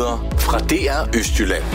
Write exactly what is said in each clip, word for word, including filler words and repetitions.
Nyheder fra D R Østjylland.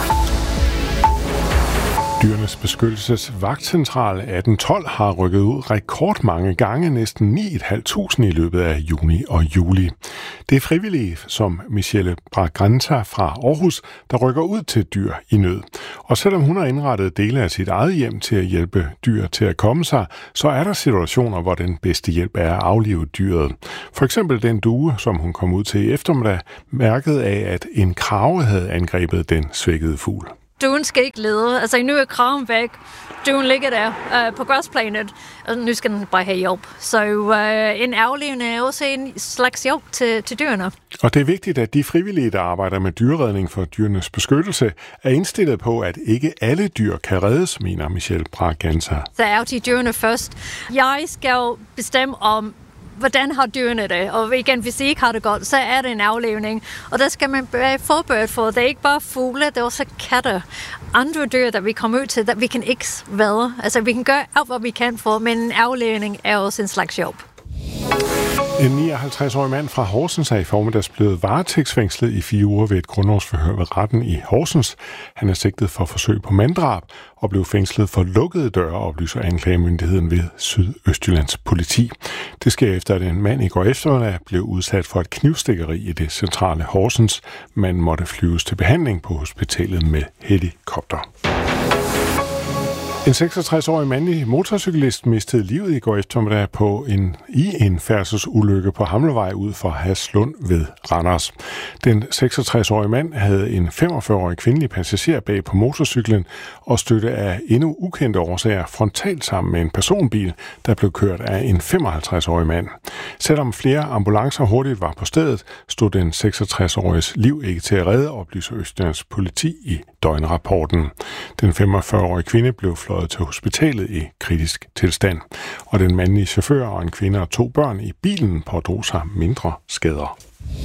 Dyrenes Beskyttelses Vagtcentral atten tolv har rykket ud rekordmange gange, næsten ni tusind fem hundrede i løbet af juni og juli. Det er frivillige som Michelle Braganza fra Aarhus, der rykker ud til dyr i nød. Og selvom hun har indrettet dele af sit eget hjem til at hjælpe dyr til at komme sig, så er der situationer, hvor den bedste hjælp er at aflive dyret. For eksempel den due, som hun kom ud til i eftermiddag, mærket af, at en krage havde angrebet den svækkede fugl. Duen skal ikke lede. Altså, nu er kraven væk. Duen ligger der uh, på græsplænet, og nu skal den bare have hjælp. Så uh, en aflivning er også en slags hjælp til, til dyrene. Og det er vigtigt, at de frivillige, der arbejder med dyreredning for dyrenes beskyttelse, er indstillet på, at ikke alle dyr kan reddes, mener Michelle Braganza. Så er de dyrene først. Jeg skal bestemme om, hvordan har dyrene det? Og igen, hvis de ikke har det godt, så er det en aflivning. Og der skal man være forberedt for. Det er ikke bare fugle, det er også katter. Andre dyr, der vi kommer ud til, der vi kan ikke redde. Altså, vi kan gøre alt, hvad vi kan for, men en aflivning er også en slags hjælp. En nioghalvtreds-årig mand fra Horsens er i formiddags blevet varetægtsfængslet i fire uger ved et grundlovsforhør ved retten i Horsens. Han er sigtet for forsøg på manddrab og blev fængslet for lukkede døre, oplyser anklagemyndigheden ved Sydøstjyllands politi. Det sker efter, at en mand i går eftermiddag blev udsat for et knivstikkeri i det centrale Horsens. Manden måtte flyves til behandling på hospitalet med helikopter. En seksogtres-årig mandlig motorcyklist mistede livet i går eftermiddag på en, i en færdselsulykke på Hamlevej ud for Haslund ved Randers. Den seksogtres-årige mand havde en femogfyrre-årig kvindelig passager bag på motorcyklen og stødte af endnu ukendte årsager frontalt sammen med en personbil, der blev kørt af en femoghalvtreds-årig mand. Selvom flere ambulancer hurtigt var på stedet, stod den seksogtres-åriges liv ikke til at redde, oplyser Østjyllands politi i døgnrapporten. Den femogfyrre-årige kvinde blev fløjet til hospitalet i kritisk tilstand, og den mandlige chauffør og en kvinde og to børn i bilen pådrog sig mindre skader.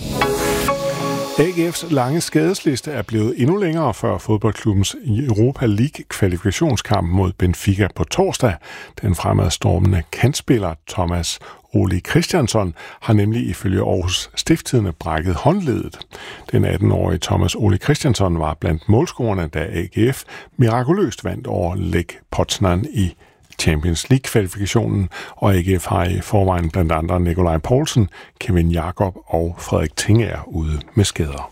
A G F's lange skadesliste er blevet endnu længere før fodboldklubbens Europa League-kvalifikationskamp mod Benfica på torsdag. Den fremadstormende kantspiller Thomas Ole Christiansson har nemlig ifølge Aarhus Stiftstidende brækket håndleddet. Den atten-årige Thomas Ole Christiansson var blandt målscorerne, da A G F mirakuløst vandt over Lech Poznan i Champions League-kvalifikationen, og A G F har i forvejen blandt andre Nikolaj Poulsen, Kevin Jakob og Frederik Tinger ude med skader.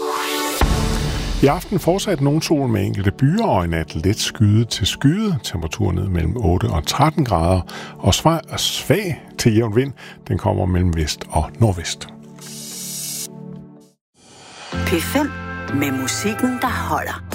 I aften fortsat nogen sol med enkelte byer og i nat let skyde til skyde. Temperaturen ned mellem otte og tretten grader og svag, svag til jævn vind. Den kommer mellem vest og nordvest. P fem med musikken, der holder.